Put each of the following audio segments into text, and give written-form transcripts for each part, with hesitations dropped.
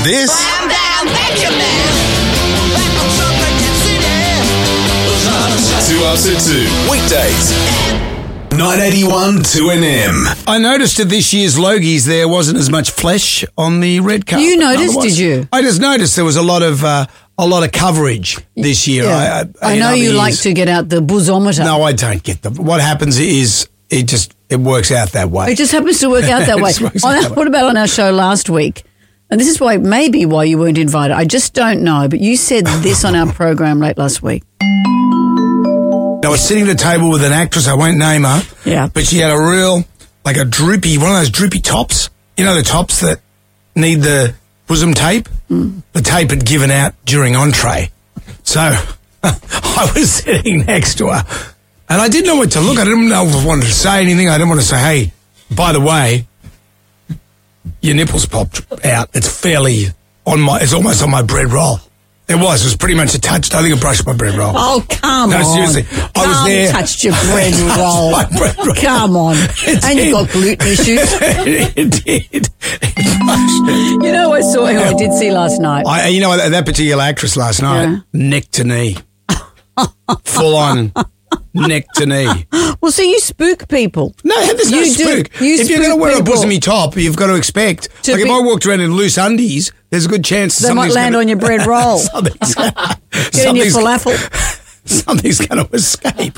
This Slam down, Benjamin. 2 Ups at 2 weekdays. 981 2NM. I noticed at this year's Logies there wasn't as much flesh on the red carpet. You noticed, did you? I just noticed there was a lot of coverage this year. Yeah. I know you like to get out the boozometer. No, I don't get them. What happens is it works out that way. It just happens to work out that way. What about on our show last week? And this is why you weren't invited. I just don't know. But you said this on our program late last week. I was sitting at a table with an actress, I won't name her. Yeah. But she had one of those droopy tops. You know the tops that need the bosom tape? Mm. The tape had given out during entree. So I was sitting next to her and I didn't know what to look. I didn't know if I wanted to say anything. I didn't want to say, hey, by the way, your nipples popped out. It's almost on my bread roll. It was pretty much a touch. I think I brushed my bread roll. Oh, come on. No, seriously. I was there. Touched your bread roll. My bread roll. Come on. And you got gluten issues. It did. You know, I did see last night. That particular actress last night, neck to knee. Full on neck to knee. Well, so you spook people. No, there's no spook. If you're going to wear a bosomy top, you've got to expect. If I walked around in loose undies, there's a good chance they might land on your bread roll. Get in your falafel. Something's going to escape.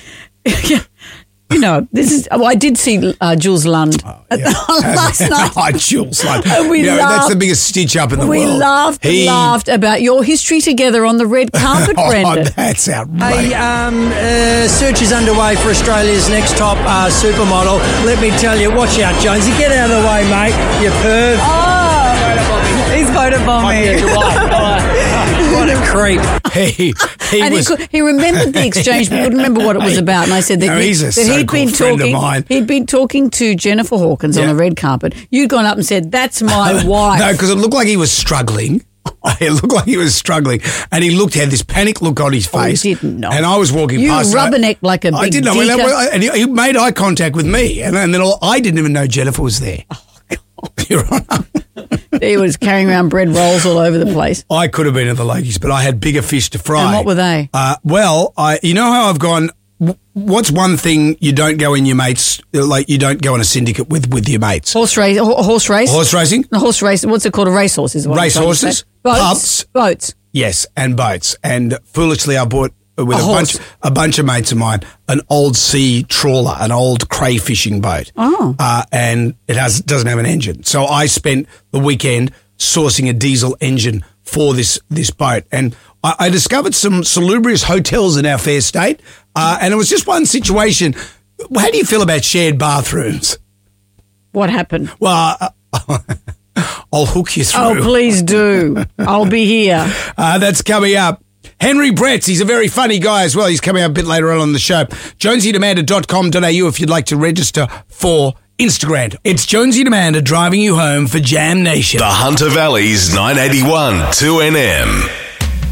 You know, I did see Jules Lund last night. Oh, Jules Lund. That's the biggest stitch up in the world. We laughed about your history together on the red carpet, Brendan. That's outrageous. Search is underway for Australia's next top supermodel. Let me tell you, watch out, Jonesy. Get out of the way, mate. You perv. He's photobombing me. What a creep. He remembered the exchange, but couldn't remember what it was about. And I said that he'd been talking to Jennifer Hawkins on the red carpet. You'd gone up and said, "That's my wife." No, because it looked like he was struggling. It looked like he was struggling, and he had this panic look on his face. He didn't know. And I was walking past. You rubbernecked like a big. I didn't know. And he made eye contact with me, and then I didn't even know Jennifer was there. Oh, God. Your Honour. He was carrying around bread rolls all over the place. I could have been at the Logies, but I had bigger fish to fry. And what were they? You know how I've gone. What's one thing you don't go in your mates, like you don't go on a syndicate with your mates? Horse race. Horse racing? A horse race. What's it called? A racehorse is what race horses? Boats. Boats. Yes, and boats. And foolishly I bought with a bunch of mates of mine an old sea trawler, an old crayfishing boat. Oh. And it doesn't have an engine. So I spent the weekend sourcing a diesel engine for this boat. And I discovered some salubrious hotels in our fair state. And it was just one situation. How do you feel about shared bathrooms? What happened? Well, I'll hook you through. Oh, please do. I'll be here. That's coming up. Henry Bretts, he's a very funny guy as well. He's coming up a bit later on the show. JonesyDemanda.com.au if you'd like to register for Instagram. It's Jonesy Demanda driving you home for Jam Nation. The Hunter Valley's 981 2NM.